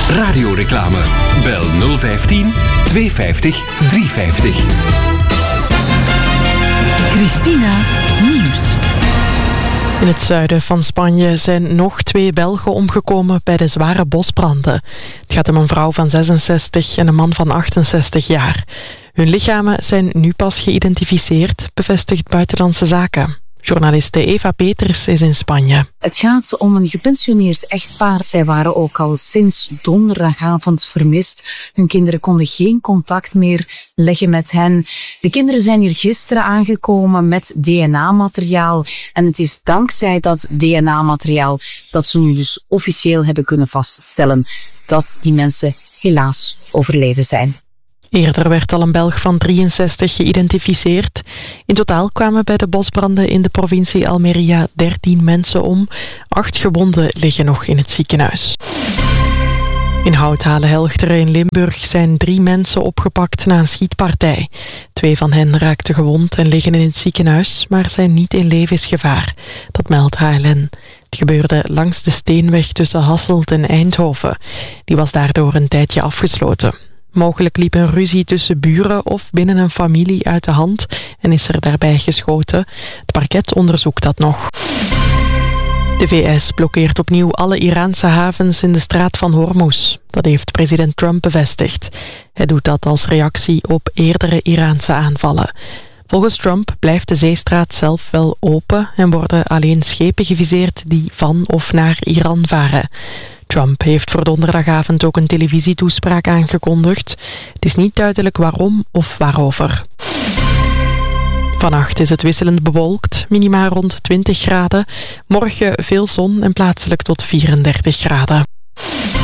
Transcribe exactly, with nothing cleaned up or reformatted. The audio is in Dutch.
Radioreclame. Bel nul vijftien tweehonderdvijftig driehonderdvijftig. Christina Nieuws. In het zuiden van Spanje zijn nog twee Belgen omgekomen bij de zware bosbranden. Het gaat om een vrouw van zesenzestig en een man van achtenzestig jaar. Hun lichamen zijn nu pas geïdentificeerd, bevestigt Buitenlandse Zaken. Journaliste Eva Peters is in Spanje. Het gaat om een gepensioneerd echtpaar. Zij waren ook al sinds donderdagavond vermist. Hun kinderen konden geen contact meer leggen met hen. De kinderen zijn hier gisteren aangekomen met D N A-materiaal. En het is dankzij dat D N A-materiaal dat ze nu dus officieel hebben kunnen vaststellen dat die mensen helaas overleden zijn. Eerder werd al een Belg van drieënzestig geïdentificeerd. In totaal kwamen bij de bosbranden in de provincie Almería dertien mensen om. Acht gewonden liggen nog in het ziekenhuis. In Houthalen-Helchteren in Limburg zijn drie mensen opgepakt na een schietpartij. Twee van hen raakten gewond en liggen in het ziekenhuis, maar zijn niet in levensgevaar. Dat meldt H L N. Het gebeurde langs de steenweg tussen Hasselt en Eindhoven. Die was daardoor een tijdje afgesloten. Mogelijk liep een ruzie tussen buren of binnen een familie uit de hand en is er daarbij geschoten. Het parket onderzoekt dat nog. De V S blokkeert opnieuw alle Iraanse havens in de straat van Hormuz. Dat heeft president Trump bevestigd. Hij doet dat als reactie op eerdere Iraanse aanvallen. Volgens Trump blijft de zeestraat zelf wel open en worden alleen schepen geviseerd die van of naar Iran varen. Trump heeft voor donderdagavond ook een televisietoespraak aangekondigd. Het is niet duidelijk waarom of waarover. Vannacht is het wisselend bewolkt, minima rond twintig graden. Morgen veel zon en plaatselijk tot vierendertig graden.